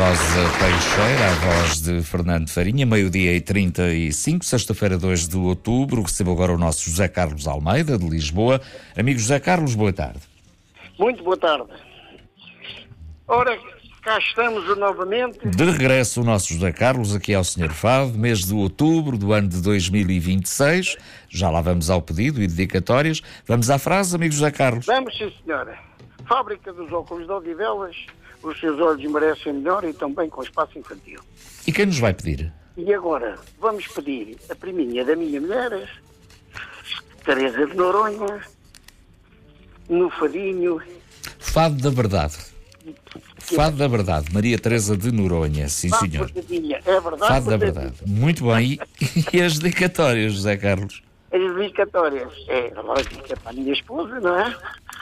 Rosa Teixeira, a voz de Fernando Farinha, 12h35, sexta-feira, 2 de outubro. Recebo agora o nosso José Carlos Almeida, de Lisboa. Amigo José Carlos, boa tarde. Muito boa tarde. Ora, cá estamos novamente. De regresso o nosso José Carlos, aqui ao Sr. Fado, mês de outubro do ano de 2026. Já lá vamos ao pedido e dedicatórias. Vamos à frase, amigo José Carlos. Vamos, sim, senhora. Fábrica dos óculos de Odivelas, os seus olhos merecem melhor e também com espaço infantil. E quem nos vai pedir? E agora, vamos pedir a priminha da minha mulher, Teresa de Noronha, no Fadinho. Fado da Verdade. Fado da Verdade, Maria Teresa de Noronha, sim senhor. É verdade. Fado da Verdade. Muito bem. E as dedicatórias, José Carlos? As dedicatórias é lógico, é para a minha esposa, não é?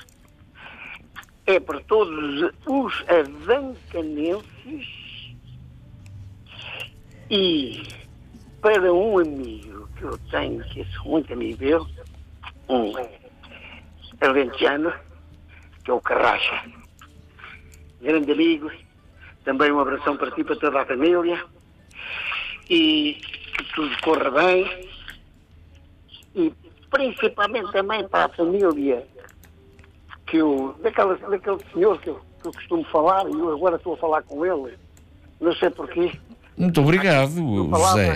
É para todos os avancanenses e para um amigo que eu tenho, que sou muito amigo dele, um alentejano, que é o Carracha. Grande amigo, também um abração para ti, para toda a família, e que tudo corra bem, e principalmente também para a família daquele senhor que eu costumo falar, e eu agora estou a falar com ele, não sei porquê. Muito obrigado, José.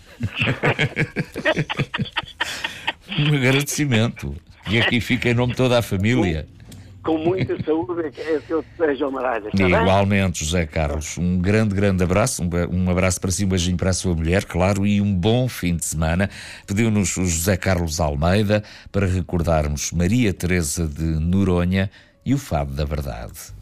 Um agradecimento. E aqui fica em nome de toda a família. Com muita saúde, é que eu desejo ao Maralha. Igualmente, José Carlos. Um grande abraço. Um abraço para si, um beijinho para a sua mulher, claro, e um bom fim de semana. Pediu-nos o José Carlos Almeida para recordarmos Maria Teresa de Noronha e o Fado da Verdade.